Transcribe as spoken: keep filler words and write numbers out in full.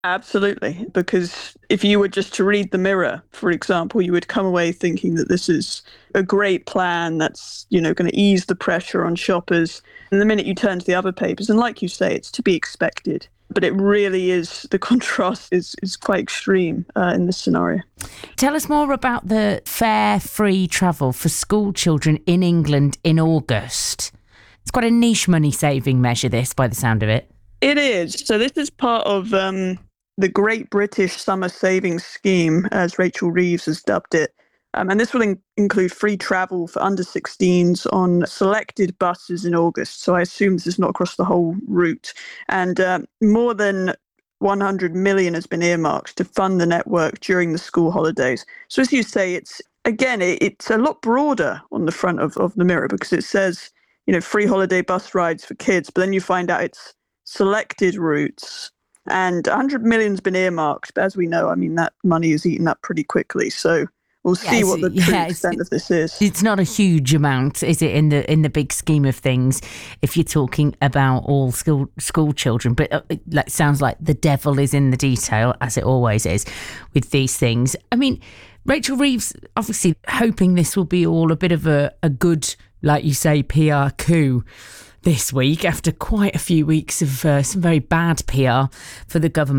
Absolutely, because if you were just to read the Mirror, for example, you would come away thinking that this is a great plan that's, you know, going to ease the pressure on shoppers. And the minute you turn to the other papers, and like you say, it's to be expected, but it really is, the contrast is, is quite extreme uh, in this scenario. Tell us more about the fare-free travel for school children in England in August. It's quite a niche money-saving measure, this, by the sound of it. It is. So this is part of um, the Great British Summer Savings Scheme, as Rachel Reeves has dubbed it. Um, and this will in- include free travel for under sixteens on selected buses in August. So I assume this is not across the whole route. And um, more than one hundred million has been earmarked to fund the network during the school holidays. So as you say, it's again, it, it's a lot broader on the front of, of the Mirror, because it says, you know, free holiday bus rides for kids, but then you find out it's selected routes, and one hundred million's been earmarked, but as we know, I mean, that money is eaten up pretty quickly, so we'll see yes, what the true yeah, extent of this is. It's not a huge amount, is it, in the in the big scheme of things, if you're talking about all school school children, but uh, it sounds like the devil is in the detail, as it always is with these things. I mean, Rachel Reeves obviously hoping this will be all a bit of a, a good, like you say, P R coup this week, after quite a few weeks of uh, some very bad P R for the government.